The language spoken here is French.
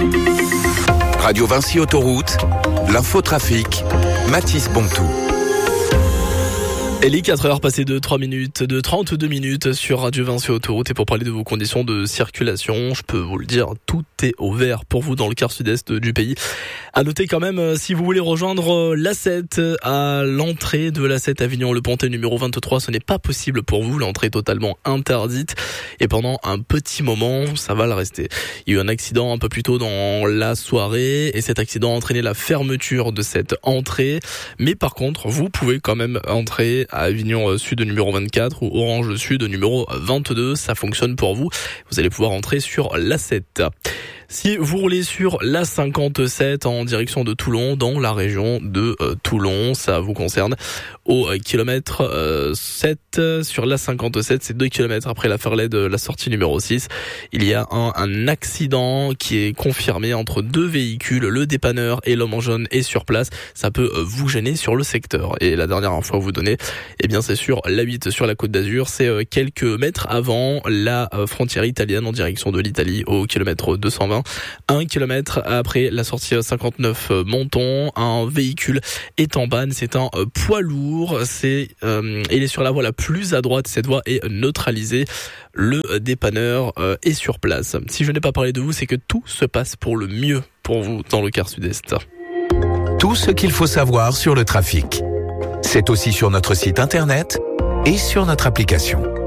Radio Vinci Autoroute, l'infotrafic, Mathis Bontou. Et les 4 heures passées de 32 minutes sur Radio Vinci Autoroute. Et pour parler de vos conditions de circulation, je peux vous le dire, tout est au vert pour vous dans le quart sud-est du pays. À noter quand même, si vous voulez rejoindre l'A7 à l'entrée de l'A7 Avignon-le-Pontet numéro 23, ce n'est pas possible pour vous. L'entrée est totalement interdite. Et pendant un petit moment, ça va le rester. Il y a eu un accident un peu plus tôt dans la soirée et cet accident a entraîné la fermeture de cette entrée. Mais par contre, vous pouvez quand même entrer à Avignon Sud numéro 24 ou Orange Sud numéro 22. Ça fonctionne pour vous. Vous allez pouvoir entrer sur l'A7. Si vous roulez sur l'A57 en direction de Toulon, dans la région de Toulon, ça vous concerne. Au kilomètre 7 sur l'A57, c'est 2 kilomètres après la Ferlet de la sortie numéro 6. Il y a un accident qui est confirmé entre deux véhicules. Le dépanneur et l'homme en jaune est sur place. Ça peut vous gêner sur le secteur. Et la dernière info à vous donner, eh bien c'est sur l'A8 sur la Côte d'Azur. C'est quelques mètres avant la frontière italienne en direction de l'Italie au kilomètre 220. 1 kilomètre après la sortie 59 Menton, un véhicule est en panne. C'est un poids lourd. Il est sur la voie la plus à droite. Cette voie est neutralisée. Le dépanneur est sur place. Si je n'ai pas parlé de vous, c'est que tout se passe pour le mieux pour vous dans le quart sud-est. Tout ce qu'il faut savoir sur le trafic. C'est aussi sur notre site internet et sur notre application.